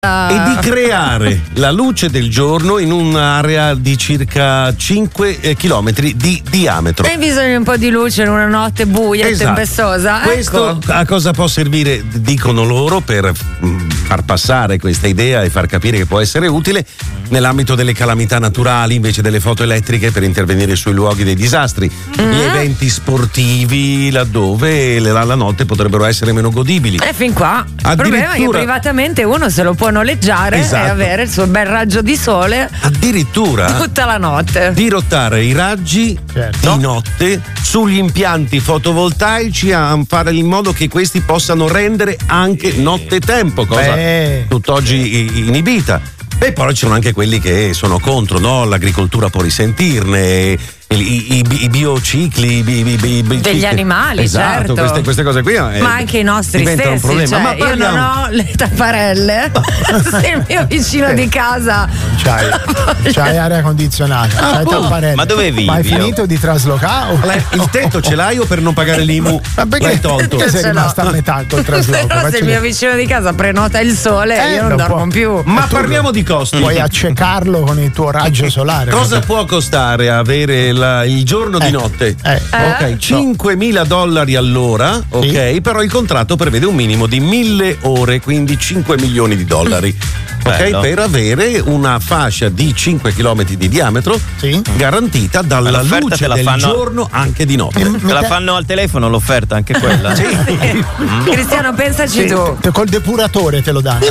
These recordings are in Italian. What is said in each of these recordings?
e di creare la luce del giorno in un'area di circa 5 chilometri di diametro. Hai bisogno di un po' di luce in una notte buia e tempestosa. Questo a cosa può servire, dicono loro, per far passare questa idea e far capire che può essere utile nell'ambito delle calamità naturali, invece delle foto elettriche, per intervenire sui luoghi dei disastri, gli eventi sportivi, laddove la notte potrebbero essere meno godibili. Fin qua il problema è che privatamente uno se lo può noleggiare e avere il suo bel raggio di sole addirittura tutta la notte, dirottare i raggi di notte sugli impianti fotovoltaici, a fare in modo che questi possano rendere anche nottetempo, cosa tutt'oggi inibita. E poi ci sono anche quelli che sono contro, no? L'agricoltura può risentirne, i biocicli degli animali, esatto, certo. queste cose qui ma anche i nostri stessi, un problema. Cioè, Ma io non ho le tapparelle se il mio vicino di casa c'hai aria condizionata, c'hai tapparelle. Ma dove vivi? Ma hai finito di traslocare? Il tetto ce l'hai o per non pagare l'IMU l'hai tolto? Perché sei rimasta a metà col trasloco? Però se il mio vicino di casa prenota il sole io non dormo più. Ma parliamo di costi. Puoi accecarlo con il tuo raggio solare. Cosa può costare avere il giorno di notte? Ok, $5.000 all'ora, ok, però il contratto prevede un minimo di 1.000 ore, quindi $5 milioni. Ok, per avere una fascia di 5 km di diametro garantita dalla luce del giorno anche di notte. Te la fanno al telefono l'offerta, anche quella? Cristiano, pensaci tu. Col depuratore te lo danno.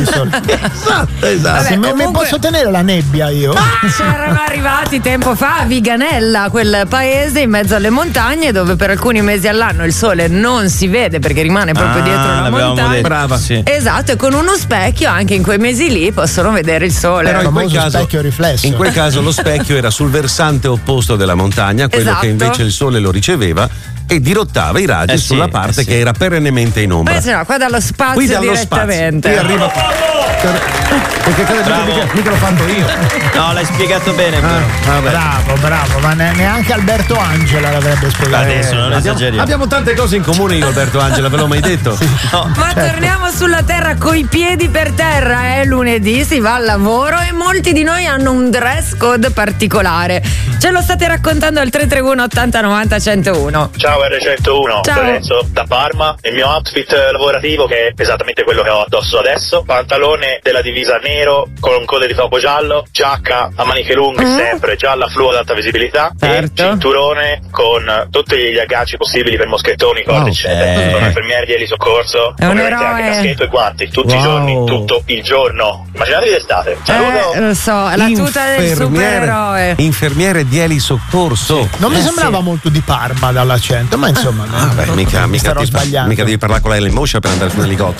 Esatto. Mi posso tenere la nebbia io? C'erano arrivati tempo fa a Viganella, quel paese in mezzo alle montagne dove per alcuni mesi all'anno il sole non si vede perché rimane proprio dietro la montagna. Brava. Esatto, e con uno specchio anche in quei mesi lì possono vedere il sole. Però in quel caso, specchio riflesso. In quel caso lo specchio era sul versante opposto della montagna, quello che invece il sole lo riceveva e dirottava i raggi sulla parte che era perennemente in ombra. Beh, no, qua dallo spazio direttamente. Qui arriva. Perché mica lo fanno io. No, l'hai spiegato bene. Bravo, ma neanche Alberto Angela l'avrebbe spiegato. Adesso non esageriamo. Abbiamo tante cose in comune io, Alberto Angela, ve l'ho mai detto? Ma torniamo sulla terra coi piedi per terra, è lunedì, si va al lavoro e molti di noi hanno un dress code particolare. Ce lo state raccontando al 331 80 90 101. Ciao R101, Lorenzo da Parma. Il mio outfit lavorativo, che è esattamente quello che ho addosso adesso: pantalone della divisa nero con code di topo giallo, giacca a maniche lunghe sempre gialla fluo ad alta visibilità e cinturone con tutti gli agganci possibili per moschettoni, corde eccetera. Sono infermiere di elisoccorso, ovviamente anche caschetto e guanti tutti i giorni, tutto il giorno. Immaginatevi l'estate. Saluto. Lo so, la tuta del supereroe. Infermiere di elisoccorso. Non mi sembrava molto di Parma dall'accento, ma insomma mica devi parlare con la Moscia per andare su un elicottero.